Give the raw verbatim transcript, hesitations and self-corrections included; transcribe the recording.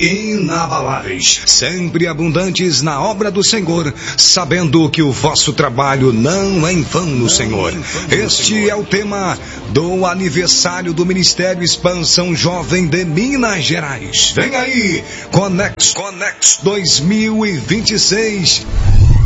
inabaláveis, sempre abundantes na obra do Senhor, sabendo que o vosso trabalho não é em vão no Senhor. Este é o tema do aniversário do Ministério Expansão Jovem de Minas Gerais. Vem aí, Conex, Conex dois mil e vinte e seis.